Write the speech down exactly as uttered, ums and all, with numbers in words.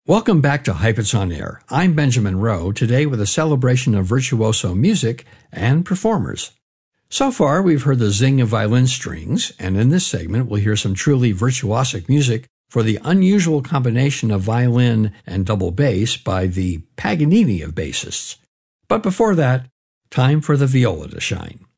Welcome back to Hype It's On Air. I'm Benjamin Rowe, today with a celebration of virtuoso music and performers. So far, we've heard the zing of violin strings, and in this segment, we'll hear some truly virtuosic music for the unusual combination of violin and double bass by the Paganini of bassists. But before that, time for the viola to shine.